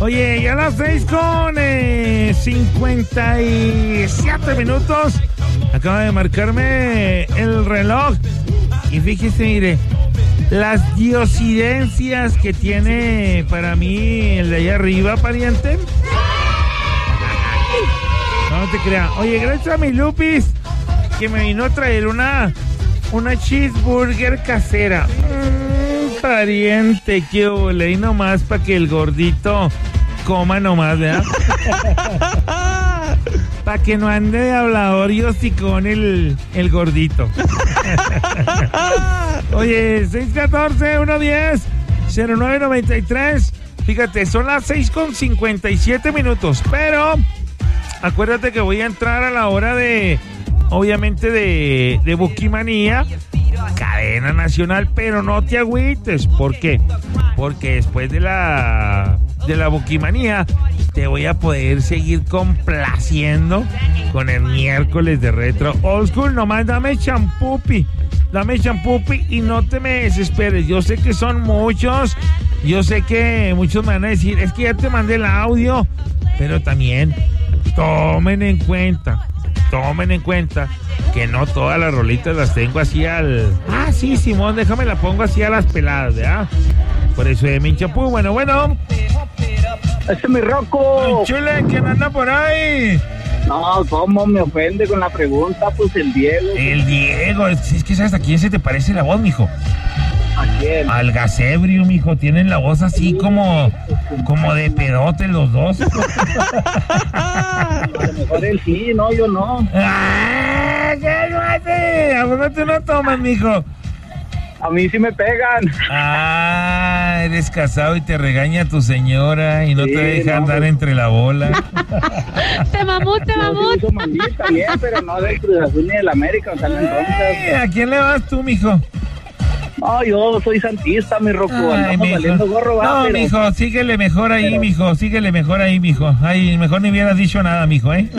Oye, ya a las 6:57 minutos. Acaba de marcarme el reloj. Y fíjese, mire, las diosidencias que tiene para mí el de allá arriba, pariente. No te creas. Oye, gracias a mi Lupis, que me vino a traer una cheeseburger casera. Pariente, qué ole, y nomás para que el gordito coma nomás, ¿verdad? Para que no ande de hablador y hocicón el gordito. Oye, 614-110-0993. Fíjate, son las 6:57 minutos, pero acuérdate que voy a entrar a la hora de, obviamente, de Bukimanía, cadena nacional, pero no te agüites. ¿Por qué? Porque después de la Bukimanía te voy a poder seguir complaciendo con el miércoles de Retro Old School. Nomás dame champupi y no te me desesperes. Yo sé que son muchos, yo sé que muchos me van a decir, es que ya te mandé el audio, pero también tomen en cuenta que no todas las rolitas las tengo así al... Ah, sí, Simón, déjame la pongo así a las peladas, ¿verdad? Por eso es mi chapú. Bueno. ¡Ese es mi Rocco! Chule, ¿quién anda por ahí? No, ¿cómo me ofende con la pregunta? Pues el Diego. El Diego, es que ¿sabes a quién se te parece la voz, mijo? ¿A quién? Al Gasebrio, mijo. Tienen la voz así como de pedote los dos. A lo mejor él sí, no, yo no. ¡Ah! ¿Qué no hace? ¿A poco tú no tomas, mijo? A mí sí me pegan. Ah, eres casado y te regaña tu señora y no te deja andar entre la bola. Te mamut. Yo soy también, pero no del Cruz Azul ni del América, o sea, entonces. ¿A quién le vas tú, mijo? No, yo soy santista, mi Rocco. Andamos valiendo gorro, va, no, pero... mijo, síguele mejor ahí, mijo. Ay, mejor ni hubieras dicho nada, mijo, ¿eh?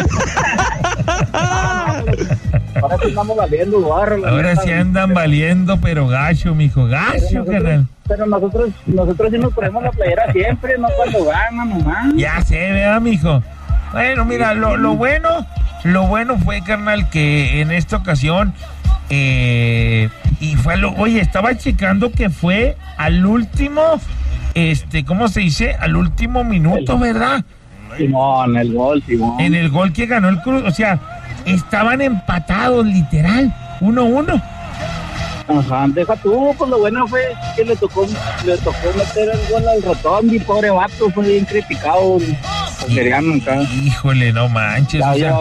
Ahora sí andamos valiendo gorro. Ahora sí andan valiendo, pero gacho, mijo, gacho, carnal. Pero nosotros sí nos ponemos la playera siempre, no cuando ganan nomás. Ya sé, ¿verdad, mijo? Bueno, mira, lo bueno fue, carnal, que en esta ocasión, y fue oye, estaba checando que fue al último, ¿cómo se dice? Al último minuto, ¿verdad? Simón, el gol, Simón. En el gol que ganó el Cruz, o sea, estaban empatados, literal, 1-1. Ajá, deja tú, pues lo bueno fue que le tocó meter el gol al Rotondi, pobre vato, fue bien criticado. Híjole, no manches. Ya, o sea,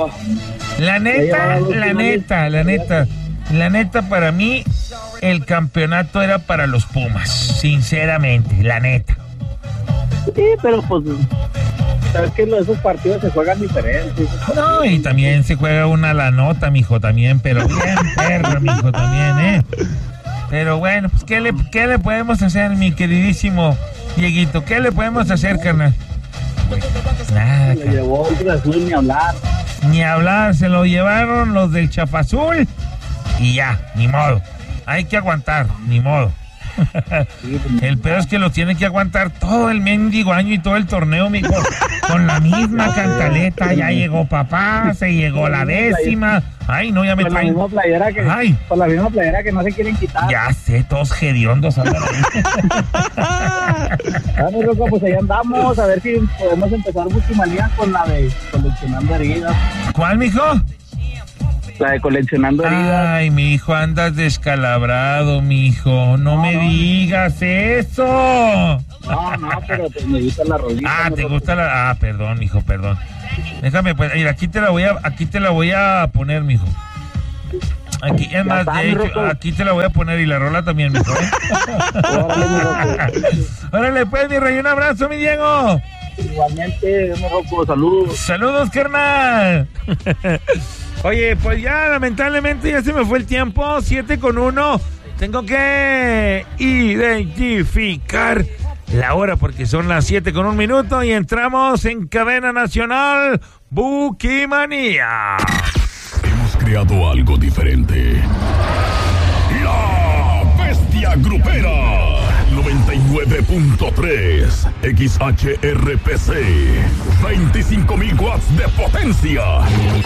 la neta, para mí, el campeonato era para los Pumas, sinceramente, la neta. Sí, pero pues, sabes que esos partidos se juegan diferentes. No, y también se juega una la nota, mijo, también, pero bien perro, mijo, también, ¿eh? Pero bueno, pues, ¿qué le podemos hacer, mi queridísimo Dieguito? ¿Qué le podemos hacer, carnal? Nada, se lo llevó el Cruz Azul, ni hablar, se lo llevaron los del Chapazul y ya, ni modo. Hay que aguantar, ni modo. El peor es que lo tiene que aguantar todo el mendigo año y todo el torneo, mijo, con la misma cantaleta. Ya llegó papá, se llegó la 10ª. Ay, no, ya me traen. Con la misma playera que no se quieren quitar. Ya sé, todos hediondos andan ahí. Bueno, loco, pues ahí andamos, a ver si podemos empezar Bukimanía con la de coleccionando heridas. ¿Cuál, mijo? La de coleccionando heridas. Ay, mi hijo, andas descalabrado, mijo. No me digas eso. No, pero me gusta la rolita. Ah, ¿te gusta la...? Ah, perdón, mijo, perdón. Déjame, pues, mira, aquí te la voy a poner, mijo. Aquí, es más, de hecho, aquí te la voy a poner y la rola también, mijo, ¿eh? Órale, pues, mi rey, un abrazo, mi Diego. Igualmente, mi Rocco, saludos. Saludos, carnal. Oye, pues ya lamentablemente ya se me fue el tiempo, 7:01. Tengo que identificar la hora porque son las 7:01 y entramos en cadena nacional Bukimanía. Hemos creado algo diferente. La Bestia Grupera. Lo 99.3 XHRPC, 25.000 watts de potencia.